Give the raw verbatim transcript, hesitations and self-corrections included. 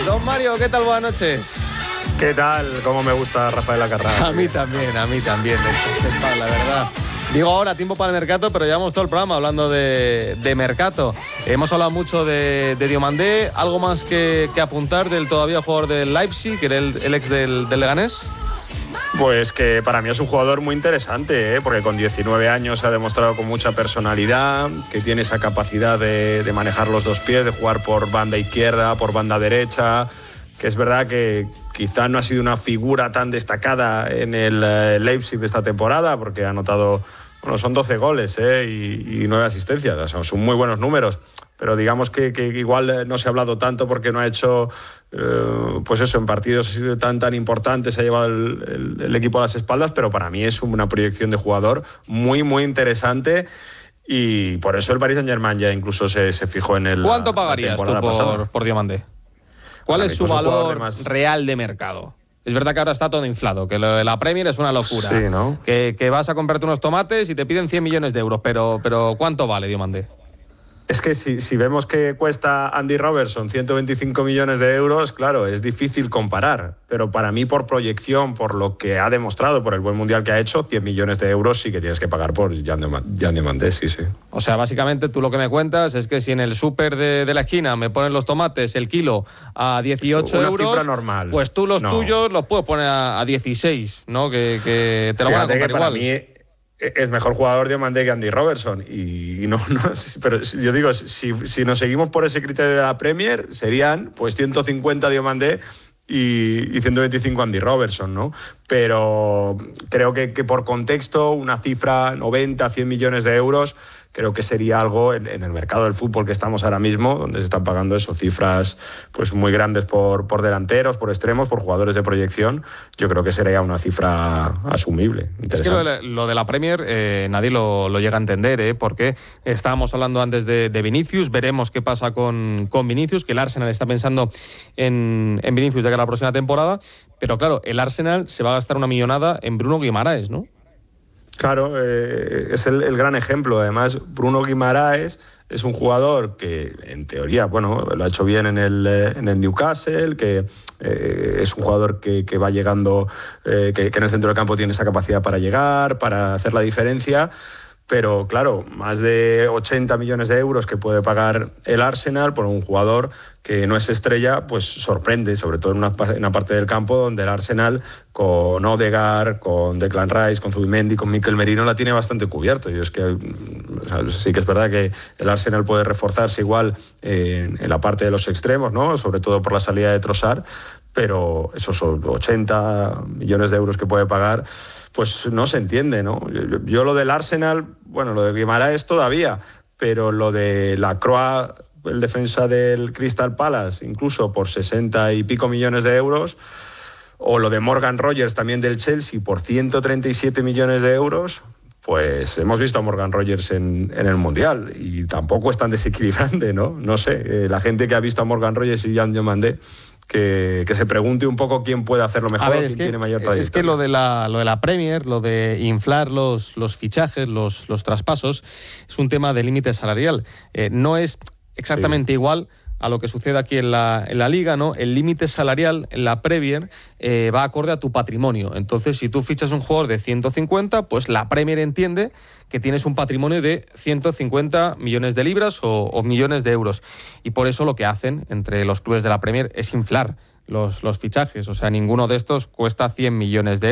Don Mario, ¿qué tal? Buenas noches. ¿Qué tal? ¿Cómo me gusta Rafael Acarrá? A mí también, a mí también, la verdad. Digo ahora, tiempo para el mercado, pero llevamos todo el programa hablando de, de mercado. Hemos hablado mucho de, de Diomandé. ¿Algo más que, que apuntar del todavía jugador del Leipzig, que era el, el ex del, del Leganés? Pues que para mí es un jugador muy interesante, ¿eh? Porque con diecinueve años ha demostrado con mucha personalidad, que tiene esa capacidad de, de manejar los dos pies, de jugar por banda izquierda, por banda derecha, que es verdad que quizá no ha sido una figura tan destacada en el eh, Leipzig de esta temporada, porque ha anotado, bueno, son doce goles ¿eh? y, y nueve asistencias, o sea, son muy buenos números. Pero digamos que, que igual no se ha hablado tanto porque no ha hecho, eh, pues eso, en partidos tan tan importantes se ha llevado el, el, el equipo a las espaldas, pero para mí es una proyección de jugador muy, muy interesante y por eso el Paris Saint-Germain ya incluso se, se fijó en el... ¿Cuánto pagarías tú por, por Diomandé? ¿Cuál para es mí, su pues, valor de más... real de mercado? Es verdad que ahora está todo inflado, que lo de la Premier es una locura. Sí, ¿no? Que, que vas a comprarte unos tomates y te piden cien millones de euros, pero, pero ¿cuánto vale Diomandé? Es que si, si vemos que cuesta Andy Robertson ciento veinticinco millones de euros, claro, es difícil comparar. Pero para mí, por proyección, por lo que ha demostrado, por el buen mundial que ha hecho, cien millones de euros sí que tienes que pagar por Jan Diomandé, sí, sí. O sea, básicamente tú lo que me cuentas es que si en el súper de, de la esquina me ponen los tomates el kilo a dieciocho Una euros, cifra normal. Pues tú los no. tuyos los puedes poner a, a dieciséis, ¿no? Que, que te lo van a comprar que para igual. Mí es mejor jugador Diomandé que Andy Robertson. Y, y no, no, pero yo digo, si, si nos seguimos por ese criterio de la Premier, serían pues ciento cincuenta Diomandé y, y ciento veinticinco Andy Robertson, ¿no? Pero creo que, que por contexto, una cifra noventa, cien millones de euros, creo que sería algo en, en el mercado del fútbol que estamos ahora mismo, donde se están pagando eso, cifras pues muy grandes por, por delanteros, por extremos, por jugadores de proyección. Yo creo que sería una cifra asumible. Es que lo de, lo de la Premier eh, nadie lo, lo llega a entender, ¿eh? Porque estábamos hablando antes de, de Vinicius, veremos qué pasa con, con Vinicius, que el Arsenal está pensando en, en Vinicius de cara a la próxima temporada, pero claro, el Arsenal se va a gastar una millonada en Bruno Guimaraes, ¿no? Claro, eh, es el, el gran ejemplo. Además, Bruno Guimaraes es un jugador que, en teoría, bueno, lo ha hecho bien en el, en el Newcastle, que eh, es un jugador que, que va llegando, eh, que, que en el centro del campo tiene esa capacidad para llegar, para hacer la diferencia. Pero claro, más de ochenta millones de euros que puede pagar el Arsenal por un jugador que no es estrella, pues sorprende, sobre todo en una, en una parte del campo donde el Arsenal, con Odegaard, con Declan Rice, con Zubimendi, con Mikel Merino, la tiene bastante cubierto. Y es que, o sea, sí que es verdad que el Arsenal puede reforzarse igual en, en la parte de los extremos, ¿no? Sobre todo por la salida de Trossard, pero esos ochenta millones de euros que puede pagar, pues no se entiende, ¿no? Yo, yo lo del Arsenal, bueno, lo de Guimaraes todavía, pero lo de la Croix, el defensa del Crystal Palace, incluso por sesenta y pico millones de euros, o lo de Morgan Rogers también del Chelsea por ciento treinta y siete millones de euros, pues hemos visto a Morgan Rogers en, en el Mundial y tampoco es tan desequilibrante, ¿no? No sé, eh, la gente que ha visto a Morgan Rogers y Jan Diomandé, Que, que se pregunte un poco quién puede hacerlo mejor, ver, quién es que, tiene mayor trayectoria. Es que lo de la, lo de la Premier, lo de inflar los, los fichajes, los, los traspasos, es un tema de límite salarial. Eh, no es exactamente sí. igual a lo que sucede aquí en la, en la Liga, ¿no? El límite salarial en la Premier eh, va acorde a tu patrimonio. Entonces, si tú fichas un jugador de ciento cincuenta, pues la Premier entiende que tienes un patrimonio de ciento cincuenta millones de libras o, o millones de euros. Y por eso lo que hacen entre los clubes de la Premier es inflar los, los fichajes. O sea, ninguno de estos cuesta cien millones de euros.